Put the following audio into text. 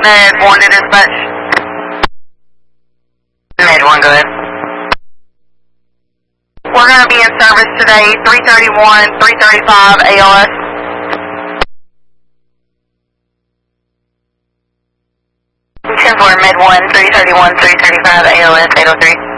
Med 1 to dispatch. Med 1, go ahead. We're going to be in service today, 331, 335 ALS. 10-4, Med 1, 331, 335 ALS, 803.